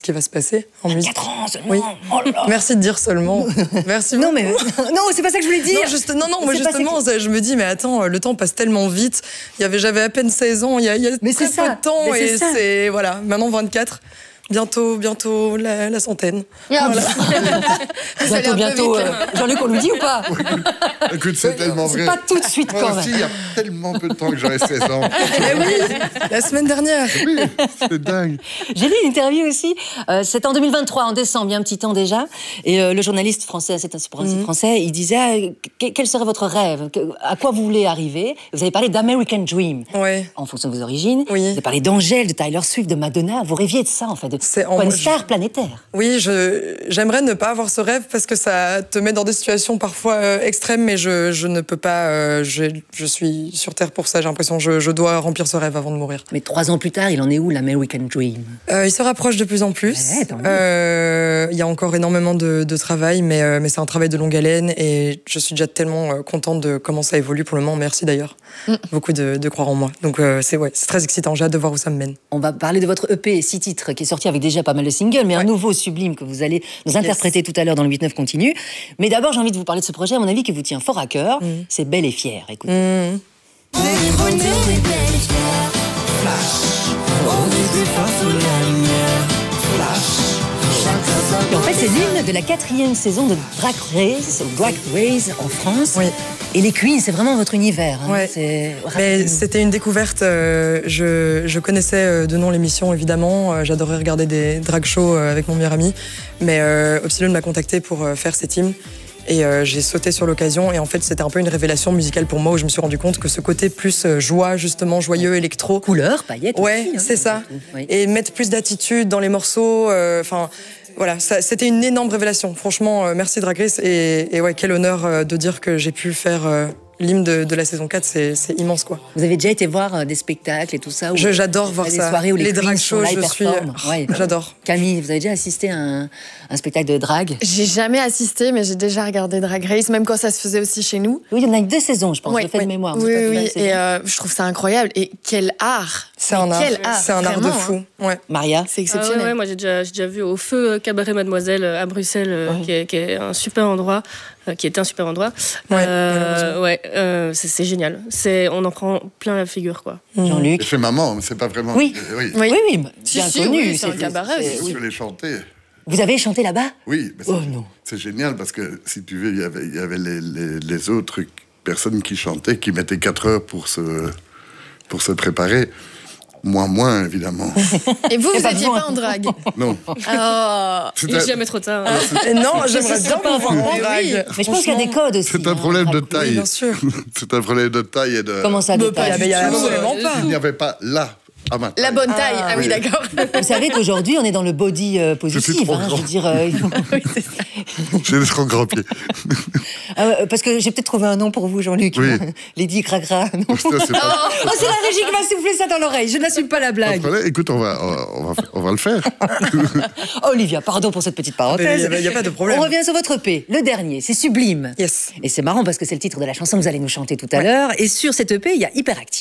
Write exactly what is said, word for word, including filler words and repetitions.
qui va se passer en musique. quatre ans seulement. Oui. Oh là là. Merci de dire seulement. Merci. Non mais non, c'est pas ça que je voulais dire. Non, juste, non, non, moi C'est pas justement, ça que- ça, je me dis, mais attends, le temps passe tellement vite. Il y avait, j'avais à peine seize ans, il y a, il y a Mais très c'est peu ça. de temps, Mais c'est et ça. c'est voilà, maintenant vingt-quatre. Bientôt, bientôt la, la centaine. Ah, Voilà. Bientôt, bientôt. vite, euh, Jean-Luc, on lui dit ou pas? Écoute, c'est tellement C'est vrai. pas tout de suite Moi quand aussi, même. il y a tellement peu de temps que j'aurais seize ans. Eh oui, la semaine dernière. Oui, c'est dingue. J'ai lu une interview aussi, euh, c'était en deux mille vingt-trois, en décembre, il y a un petit temps déjà, et euh, le journaliste français, c'est un pour un site français, il disait ah, que- quel serait votre rêve, que- à quoi vous voulez arriver. Vous avez parlé d'American Dream, Ouais. en fonction de vos origines. Oui. Vous avez parlé d'Angèle, de Taylor Swift, de Madonna. Vous rêviez de ça, en fait, de C'est en- quoi, une je- star planétaire. Oui, je, j'aimerais ne pas avoir ce rêve parce que ça te met dans des situations parfois euh, extrêmes, mais je, je ne peux pas. Euh, je, je suis sur Terre pour ça, j'ai l'impression. Je, je dois remplir ce rêve avant de mourir. Mais trois ans plus tard, il en est où, l'American Dream? Euh, il se rapproche de plus en plus. Ouais, tant mieux. Euh, il y a encore énormément de, de travail, mais, euh, mais c'est un travail de longue haleine et je suis déjà tellement euh, contente de comment ça évolue pour le moment. Merci d'ailleurs. Mm. Beaucoup de, de croire en moi. Donc euh, c'est ouais, c'est très excitant. J'ai hâte de voir où ça me mène. On va parler de votre E P, six titres, qui est sorti avec déjà pas mal de singles, mais un nouveau sublime que vous allez nous interpréter tout à l'heure dans le huit neuf continu. Mais d'abord, j'ai envie de vous parler de ce projet, à mon avis, qui vous tient fort à cœur. C'est Belle et Fière. Écoutez. Mmh. Et en fait, c'est l'hymne de la quatrième saison de Drag Race, Drag Race en France. Oui. Et les Queens, c'est vraiment votre univers. Hein. Ouais. C'est... Mais c'était une découverte. euh, je, je connaissais euh, de nom l'émission, évidemment. Euh, J'adorais regarder des drag shows euh, avec mon meilleur ami. Mais euh, Upsilon m'a contacté pour euh, faire cette hymne. Et euh, j'ai sauté sur l'occasion. Et en fait, c'était un peu une révélation musicale pour moi où je me suis rendu compte que ce côté plus euh, joie, justement, joyeux, électro. Couleur, paillettes. Ouais, aussi, hein, c'est ça. Oui. Et mettre plus d'attitude dans les morceaux. Enfin, voilà, ça- c'était une énorme révélation. Franchement, euh, merci Drag Race. Et, et ouais, quel honneur euh, de dire que j'ai pu faire euh, l'hymne de, de la saison quatre. C'est c'est immense, quoi. Vous avez déjà été voir euh, des spectacles et tout ça où- Je- J'adore voir des ça. soirées où les, les Queens drag sont shows, là et je suis. performent. Ouais. J'adore. Camille, vous avez déjà assisté à un, un spectacle de drague? J'ai jamais assisté, mais j'ai déjà regardé Drag Race, même quand ça se faisait aussi chez nous. Oui, il y en a que deux saisons, je pense, Ouais, je fais ouais. de mémoire. Oui, C'est pas oui, toute la oui. saison. Et euh, je trouve ça incroyable. Et quel art! C'est Mais un art. Quel art! C'est un art de vraiment, fou. hein. Ouais. Maria? C'est Ah ouais, exceptionnel. ouais, moi j'ai déjà, j'ai déjà vu au Feu Cabaret Mademoiselle euh, à Bruxelles, euh, Ouais. qui, est, qui est un super endroit, euh, qui était un super endroit. Ouais, Euh, malheureusement. ouais, euh, c'est c'est génial. C'est, on en prend plein la figure, quoi. Jean-Luc? Je fais maman, mais c'est pas vraiment. Oui. Euh, oui. Oui. Oui, oui, bien Si, si, connu. oui, c'est un cabaret c'est- aussi. Je oui. peux les chanter. Vous avez chanté là-bas? Oui, mais c'est, Oh non. c'est génial parce que si tu veux, il y avait, il y avait les, les, les autres personnes qui chantaient, qui mettaient quatre heures pour se, pour se préparer. Moi, moins, évidemment. Et vous, Y a vous pas n'étiez besoin. pas en drague. Non. Oh. C'est Il est un, jamais trop tard. hein. Et non, j'aimerais ce bien serait pas vous voir en vrai. drague. Mais je pense qu'il y a des codes aussi. c'est un hein, problème de drag- taille. Oui, bien sûr. C'est un problème de taille et de. Comment ça, de Bah, pas taille? Il y a du tout. absolument pas. Il n'y avait pas là, à ma taille. La bonne taille. Ah, oui, oui. d'accord. Vous savez qu'aujourd'hui, on est dans le body euh, positif. trop Hein, je grand. veux dire, euh, il faut- J'ai des trop grands pieds. Ah ouais, parce que j'ai peut-être trouvé un nom pour vous, Jean-Luc. Oui. Lady Cracra. Non. Ça, c'est pas- Oh, c'est la régie qui m'a soufflé ça dans l'oreille. Je n'assume pas la pas de blague. problème. Écoute, on va, on, va, on va le faire. Olivia, pardon pour cette petite Mais parenthèse. Il n'y a, pas de problème. On revient sur votre E P, le dernier, c'est Sublime. Yes. Et c'est marrant parce que c'est le titre de la chanson que vous allez nous chanter tout à l'heure. Et sur cette E P, il y a Hyperactive.